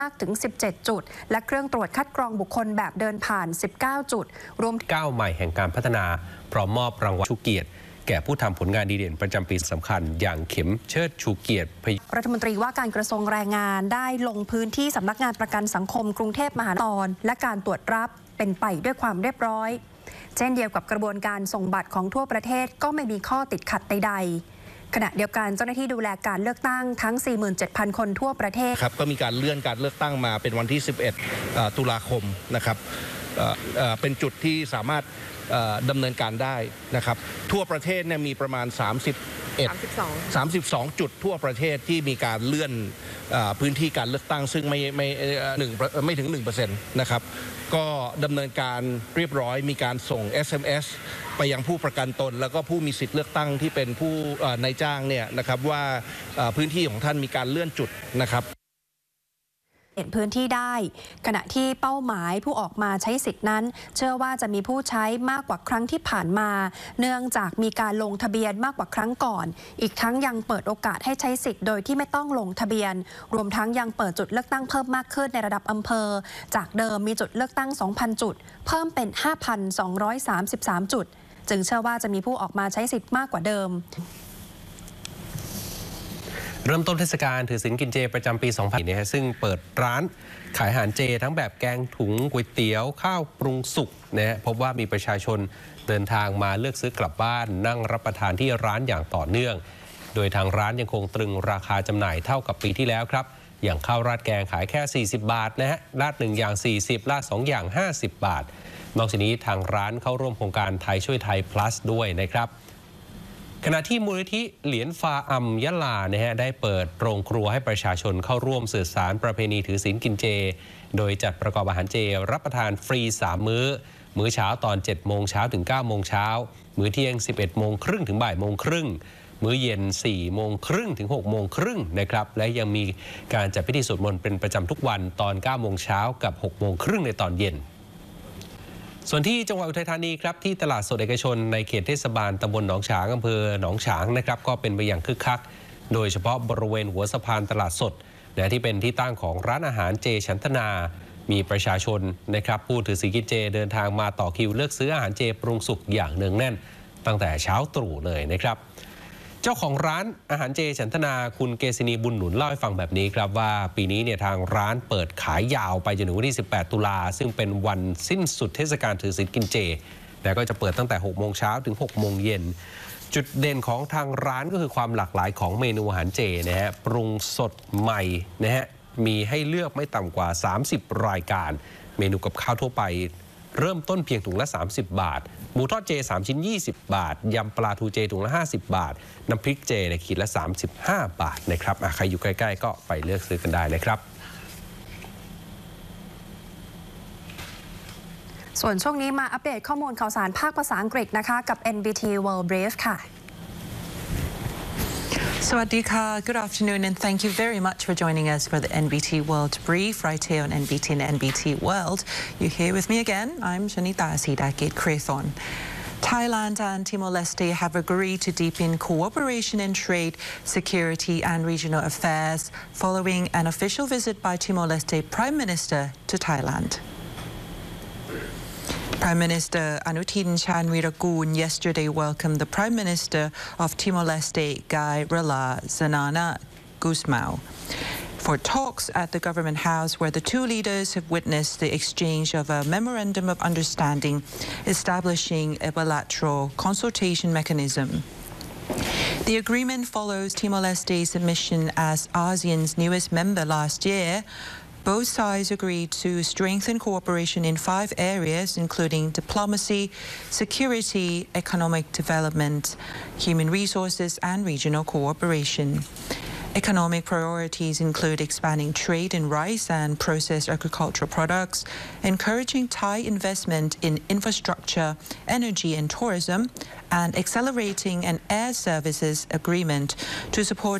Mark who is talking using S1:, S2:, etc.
S1: มากถึง 17 จุดและเครื่องตรวจคัดกรองบุคคลแบบเดินผ่าน 19 จุดรวมก้าวใหม่แห่งการพัฒนาพร้อมมอบรางวัลชูเกียรติแก่ผู้ทำผลงานดีเด่นประจำปีสำคัญอย่างเข็มเชิดชูเกียรติรัฐมนตรีว่าการกระทรวงแรงงานได้ลงพื้นที่สำนักงานประกันสังคมกรุงเทพมหานครและการตรวจรับเป็นไปด้วยความเรียบร้อยเช่นเดียวกับกระบวนการส่งบัตรของทั่วประเทศก็ไม่มีข้อติดขัดใดๆขณะเดียวกันเจ้าหน้าที่ดูแลการเลือกตั้งทั้ง 47,000 คนทั่วประเทศ
S2: ครับก็มีการเลื่อนการเลือกตั้งมาเป็นวันที่ 11 ตุลาคมนะครับเป็นจุดที่สามารถดำเนินการได้นะครับทั่วประเทศเนี่ยมีประมาณ32 จุดทั่วประเทศที่มีการเลื่อนพื้นที่การเลือกตั้งซึ่งไม่ถึง 1% นะครับก็ดำเนินการเรียบร้อยมีการส่ง SMS ไปยังผู้ประกันตนแล้วก็ผู้มีสิทธิ์เลือกตั้งที่เป็นผู้นายจ้างเนี่ยนะครับว่าพื้นที่ของท่านมีการเลื่อนจุดนะครับ
S1: เห็นพื้นที่ได้ขณะที่เป้าหมายผู้ออกมาใช้สิทธินั้นเชื่อว่าจะมีผู้ใช้มากกว่าครั้งที่ผ่านมาเนื่องจากมีการลงทะเบียนมากกว่าครั้งก่อนอีกทั้งยังเปิดโอกาสให้ใช้สิทธิ์โดยที่ไม่ต้องลงทะเบียนรวมทั้งยังเปิดจุดเลือกตั้งเพิ่มมากขึ้นในระดับอำเภอจากเดิมมีจุดเลือกตั้ง 2,000 จุดเพิ่มเป็น 5,233 จุดจึงเชื่อว่าจะมีผู้ออกมาใช้สิทธิ์มากกว่าเดิม
S3: เริ่มต้นเทศกาลถือศีลกินเจประจำปี 2020 ซึ่งเปิดร้านขายอาหารเจทั้งแบบแกงถุงก๋วยเตี๋ยวข้าวปรุงสุกนะพบว่ามีประชาชนเดินทางมาเลือกซื้อกลับบ้านนั่งรับประทานที่ร้านอย่างต่อเนื่องโดยทางร้านยังคงตรึงราคาจำหน่ายเท่ากับปีที่แล้วครับอย่างข้าวราดแกงขายแค่40 บาทนะฮะราด1อย่าง40ราด2อย่าง50 บาทนอกจากนี้ทางร้านเข้าร่วมโครงการไทยช่วยไทย plus ด้วยนะครับขณะที่มูลนิธิเหรียญฟาอัมยะลาได้เปิดโรงครัวให้ประชาชนเข้าร่วมสืบสานประเพณีถือศีลกินเจโดยจัดประกอบอาหารเจรับประทานฟรี3มื้อเช้าตอน7 โมงเช้าถึง9 โมงเช้ามื้อเที่ยง11 โมงครึ่งถึงบ่ายโมงครึ่งมื้อเย็น4 โมงครึ่งถึง6 โมงครึ่งนะครับและยังมีการจัดพิธีสวดมนต์เป็นประจำทุกวันตอน9 โมงเช้ากับ6 โมงครึ่งในตอนเย็นส่วนที่จังหวัดอุทัยธานีครับที่ตลาดสดเอกชนในเขตเทศบาลตำบลหนองฉางอำเภอหนองฉางนะครับก็เป็นไปอย่างคึกคักโดยเฉพาะบริเวณหัวสะพานตลาดสดที่เป็นที่ตั้งของร้านอาหารเจฉันทนามีประชาชนนะครับผู้ถือศีลกินเจเดินทางมาต่อคิวเลือกซื้ออาหารเจปรุงสุกอย่างเนืองแน่นตั้งแต่เช้าตรู่เลยนะครับเจ้าของร้านอาหารเจฉันทนาคุณเกษินีบุญหนุนเล่าให้ฟังแบบนี้ครับว่าปีนี้ทางร้านเปิดขายยาวไปจนถึงวันที่18 ตุลาซึ่งเป็นวันสิ้นสุดเทศกาลถือศีลกินเจแต่ก็จะเปิดตั้งแต่6 โมงเช้าถึง6 โมงเย็นจุดเด่นของทางร้านก็คือความหลากหลายของเมนูอาหารเจปรุงสดใหม่มีให้เลือกไม่ต่ำกว่า30 รายการเมนูกับข้าวทั่วไปเริ่มต้นเพียงถุงละ30 บาทหมูทอดเจ3 ชิ้น20 บาทยำปลาทูเจถุงละ50 บาทน้ำพริกเจขีดละ35 บาทนะครับใครอยู่ใกล้ๆก็ไปเลือกซื้อกันได้นะครับ
S1: ส่วนช่วงนี้มาอัปเดตข้อมูลข่าวสารภาคภาษาอังกฤษนะคะกับ NBT World Brief ค่ะ
S4: Swadika, good afternoon and thank you very much for joining us for the NBT World Brief right here on NBT and NBT World. You're here with me again. I'm Shanita Asidakit Krathon. Thailand and Timor-Leste have agreed to deepen cooperation in trade, security and regional affairs following an official visit by Timor-Leste Prime Minister to Thailand. Prime Minister Anutin Chanvirakul yesterday welcomed the Prime Minister of Timor-Leste, Guy Rala Zanana Gusmao, for talks at the Government House where the two leaders have witnessed the exchange of a memorandum of understanding establishing a bilateral consultation mechanism. The agreement follows Timor-Leste's admission as ASEAN's newest member last year. Both sides agreed to strengthen cooperation in 5 areas, including diplomacy, security, economic development, human resources, and regional cooperation. Economic priorities include expanding trade in rice and processed agricultural products, encouraging Thai investment in infrastructure, energy, and tourism, and accelerating an air services agreement to support